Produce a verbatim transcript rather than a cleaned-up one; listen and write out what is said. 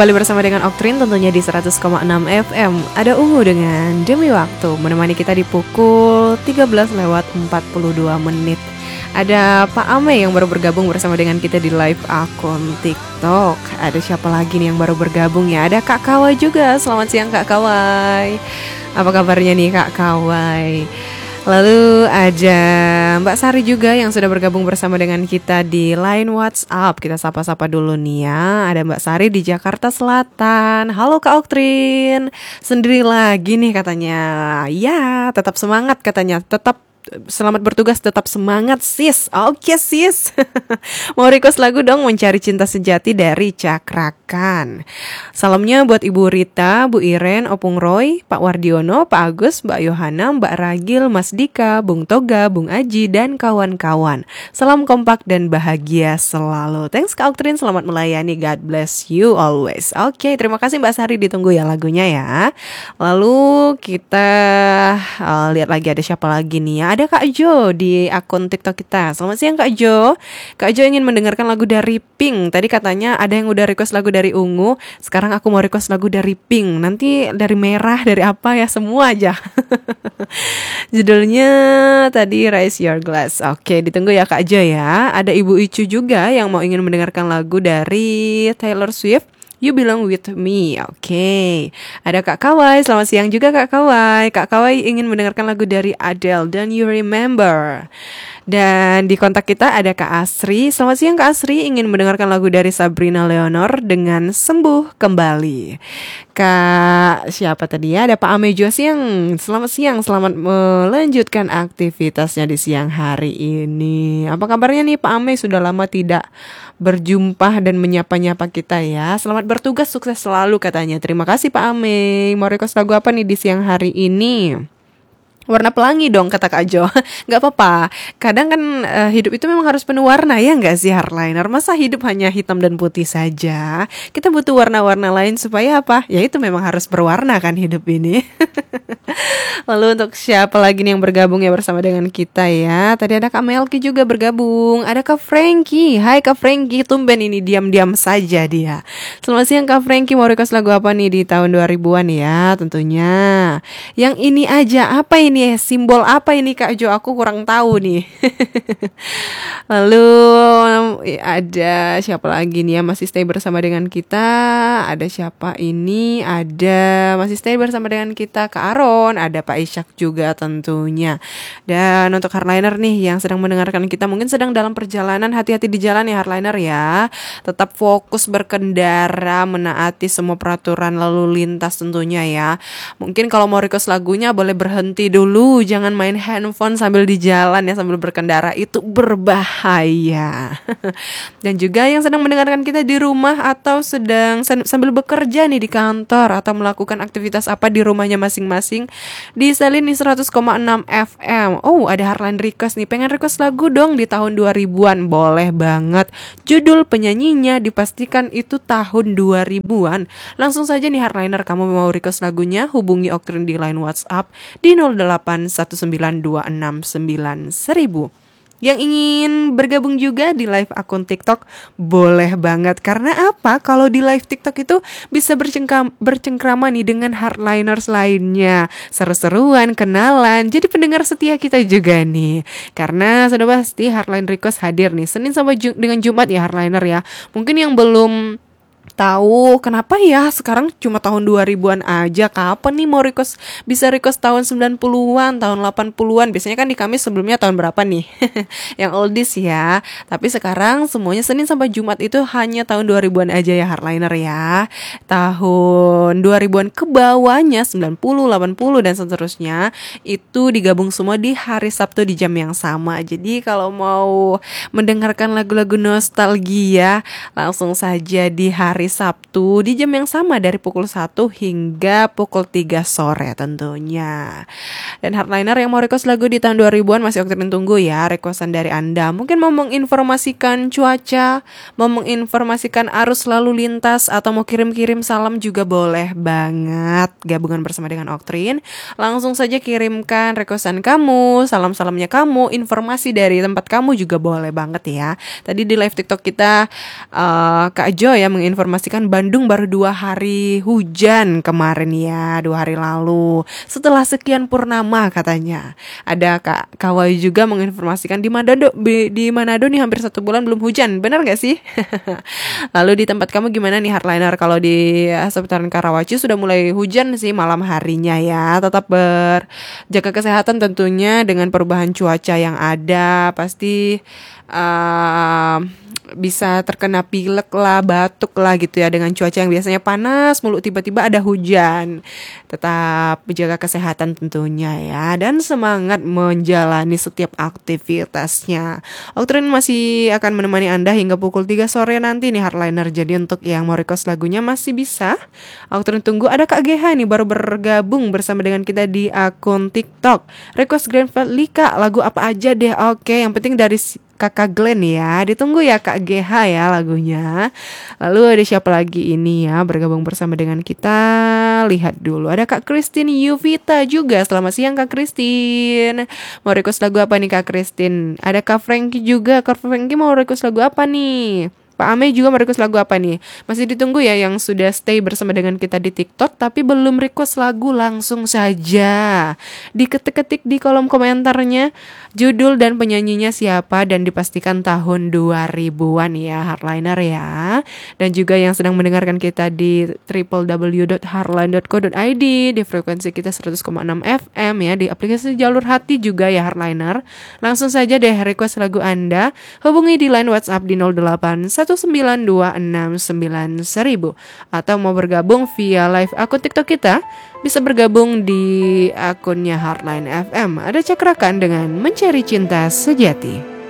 kembali bersama dengan Oktrin tentunya di seratus koma enam F M. Ada Ungu dengan Demi Waktu menemani kita di pukul tiga belas lewat empat puluh dua menit. Ada Pak Ame yang baru bergabung bersama dengan kita di live akun TikTok. Ada siapa lagi nih yang baru bergabung ya? Ada Kak Kawai juga. Selamat siang Kak Kawai. Apa kabarnya nih Kak Kawai? Lalu ada Mbak Sari juga yang sudah bergabung bersama dengan kita di line WhatsApp. Kita sapa-sapa dulu nih ya. Ada Mbak Sari di Jakarta Selatan. Halo Kak Oktrin. Sendiri lagi nih katanya. Ya, tetap semangat katanya. Tetap selamat bertugas, tetap semangat sis. Oke sis. Mau request lagu dong, Mencari Cinta Sejati dari Cakrakan. Salamnya buat Ibu Rita, Bu Iren, Opung Roy, Pak Wardiono, Pak Agus, Mbak Yohana, Mbak Ragil, Mas Dika, Bung Toga, Bung Aji, dan kawan-kawan. Salam kompak dan bahagia selalu. Thanks Kak Oktrin, selamat melayani. God bless you always. Oke, terima kasih Mbak Sari, ditunggu ya lagunya ya. Lalu kita uh, lihat lagi ada siapa lagi nih ya. Ada Kak Jo di akun TikTok kita. Selamat siang Kak Jo. Kak Jo ingin mendengarkan lagu dari Pink. Tadi katanya ada yang udah request lagu dari Ungu. Sekarang aku mau request lagu dari Pink. Nanti dari merah, dari apa ya, semua aja. Judulnya tadi Raise Your Glass. Oke, ditunggu ya Kak Jo ya. Ada Ibu Icu juga yang mau ingin mendengarkan lagu dari Taylor Swift, You Belong With Me. Oke, okay. Ada Kak Kawai. Selamat siang juga Kak Kawai. Kak Kawai ingin mendengarkan lagu dari Adele, Don't You Remember. Dan di kontak kita ada Kak Asri. Selamat siang Kak Asri, ingin mendengarkan lagu dari Sabrina Leonor dengan Sembuh Kembali. Kak siapa tadi ya? Ada Pak Ame juga siang. Selamat siang, selamat melanjutkan aktivitasnya di siang hari ini. Apa kabarnya nih Pak Ame? Sudah lama tidak berjumpa dan menyapa-nyapa kita ya. Selamat bertugas, sukses selalu katanya. Terima kasih Pak Ame. Mau request lagu apa nih di siang hari ini? Warna pelangi dong kata Kak Jo. Gak apa-apa. Kadang kan uh, hidup itu memang harus penuh warna ya gak sih hardliner? Masa hidup hanya hitam dan putih saja? Kita butuh warna-warna lain supaya apa? Ya itu memang harus berwarna kan hidup ini. Lalu untuk siapa lagi nih yang bergabung ya bersama dengan kita ya? Tadi ada Kak Melki juga bergabung. Ada Kak Frankie. Hai Kak Frankie. Tumben ini diam-diam saja dia. Selamat siang Kak Frankie. Mau request lagu apa nih di tahun dua ribuan ya tentunya? Yang ini aja. Apa ini? Ini simbol apa ini Kak Jo? Aku kurang tahu nih. Lalu ada siapa lagi nih ya masih stay bersama dengan kita? Ada siapa ini? Ada masih stay bersama dengan kita Kak Aron, ada Pak Ishak juga tentunya. Dan untuk hardliner nih yang sedang mendengarkan kita mungkin sedang dalam perjalanan, hati-hati di jalan ya hardliner ya. Tetap fokus berkendara, menaati semua peraturan lalu lintas tentunya ya. Mungkin kalau mau request lagunya boleh berhenti dulu. Dulu jangan main handphone sambil di jalan ya, sambil berkendara, itu berbahaya. Dan juga yang sedang mendengarkan kita di rumah atau sedang sambil bekerja nih di kantor atau melakukan aktivitas apa di rumahnya masing-masing, disalin di seratus koma enam F M. Oh, ada hardline request nih, pengen request lagu dong di tahun dua ribuan. Boleh banget. Judul penyanyinya dipastikan itu tahun dua ribuan. Langsung saja nih hardliner, kamu mau request lagunya, hubungi Oktrin di line WhatsApp di nol delapan satu sembilan dua enam sembilan seribu. Yang ingin bergabung juga di live akun TikTok boleh banget. Karena apa? Kalau di live TikTok itu bisa bercengkram, bercengkrama nih dengan hardliners lainnya. Seru-seruan, kenalan. Jadi pendengar setia kita juga nih. Karena sudah pasti hardline request hadir nih Senin sampai ju- dengan Jumat ya hardliner ya. Mungkin yang belum tahu kenapa ya sekarang cuma tahun dua ribuan aja. Kapan nih mau request, bisa request tahun sembilan puluhan, tahun delapan puluhan. Biasanya kan di Kamis sebelumnya tahun berapa nih? Yang oldies ya. Tapi sekarang semuanya Senin sampai Jumat itu hanya tahun dua ribuan aja ya hardliner ya. Tahun dua ribuan ke bawahnya sembilan puluh, delapan puluh dan seterusnya itu digabung semua di hari Sabtu di jam yang sama. Jadi kalau mau mendengarkan lagu-lagu nostalgia langsung saja di hari hari Sabtu di jam yang sama dari pukul satu hingga pukul tiga sore tentunya. Dan hardliner yang mau request lagu di tahun dua ribuan masih Oktrin tunggu ya requestan dari Anda. Mungkin mau menginformasikan cuaca, mau menginformasikan arus lalu lintas, atau mau kirim-kirim salam juga boleh banget gabungan bersama dengan Oktrin. Langsung saja kirimkan requestan kamu, salam-salamnya kamu, informasi dari tempat kamu juga boleh banget ya. Tadi di live TikTok kita uh, Kak Jo ya menginformasikan menginformasikan Bandung baru dua hari hujan kemarin ya, dua hari lalu. Setelah sekian purnama katanya. Ada Kak Kawai juga menginformasikan di Manado, di Manado nih hampir satu bulan belum hujan. Benar gak sih? Lalu di tempat kamu gimana nih Hardliner? Kalau di seputaran Karawaci sudah mulai hujan sih malam harinya ya. Tetap berjaga kesehatan tentunya dengan perubahan cuaca yang ada. Pasti uh, bisa terkena pilek lah, batuk lah gitu ya, dengan cuaca yang biasanya panas mulu tiba-tiba ada hujan. Tetap menjaga kesehatan tentunya ya, dan semangat menjalani setiap aktivitasnya. Oktrin masih akan menemani Anda hingga pukul tiga sore nanti nih Hardliner. Jadi untuk yang mau request lagunya masih bisa. Oktrin tunggu. Ada Kak G H nih baru bergabung bersama dengan kita di akun TikTok. Request Grand Lika, lagu apa aja deh. Oke, yang penting dari Kakak Glenn ya. Ditunggu ya Kak G H ya lagunya. Lalu ada siapa lagi ini ya bergabung bersama dengan kita? Lihat dulu. Ada Kak Christine Yuvita juga. Selamat siang Kak Christine. Mau request lagu apa nih Kak Christine? Ada Kak Frankie juga. Kak Frankie mau request lagu apa nih? Pak Ame juga mau request lagu apa nih? Masih ditunggu ya yang sudah stay bersama dengan kita di TikTok tapi belum request lagu, langsung saja diketik-ketik di kolom komentarnya judul dan penyanyinya siapa dan dipastikan tahun dua ribuan ya Hardliner ya. Dan juga yang sedang mendengarkan kita di w w w dot hardline dot co dot i d, di frekuensi kita seratus koma enam F M ya, di aplikasi Jalur Hati juga ya Hardliner. Langsung saja deh request lagu Anda, hubungi di line WhatsApp di nol delapan satu sembilan dua enam sembilan seribu, atau mau bergabung via live akun TikTok kita bisa bergabung di akunnya Hardline F M. Ada cakrakan dengan Mencari Cinta Sejati.